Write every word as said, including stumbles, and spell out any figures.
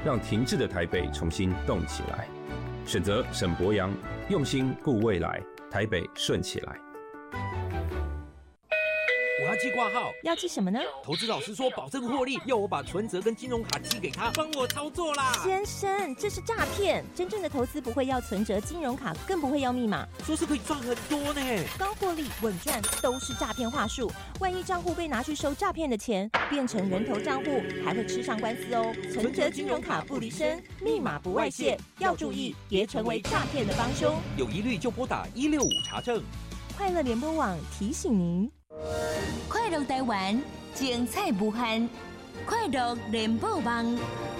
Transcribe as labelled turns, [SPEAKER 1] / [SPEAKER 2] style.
[SPEAKER 1] 让停滞的台北重新动起来。选择沈伯洋，用心顾未来，台北顺起来。
[SPEAKER 2] 我要寄挂号，
[SPEAKER 3] 要寄什么呢？
[SPEAKER 2] 投资老师说保证获利，要我把存折跟金融卡寄给他，帮我操作啦。
[SPEAKER 3] 先生，这是诈骗！真正的投资不会要存折、金融卡，更不会要密码。
[SPEAKER 2] 说是可以赚很多呢，
[SPEAKER 3] 高获利、稳赚都是诈骗话术。万一账户被拿去收诈骗的钱，变成人头账户，还会吃上官司哦。存折、金融卡不离身，密码不外泄，要注意，别成为诈骗的帮凶。
[SPEAKER 2] 有疑虑就拨打一六五查证。
[SPEAKER 3] 快乐联播网提醒您。
[SPEAKER 4] 快乐台湾，精彩无限，快乐联播网。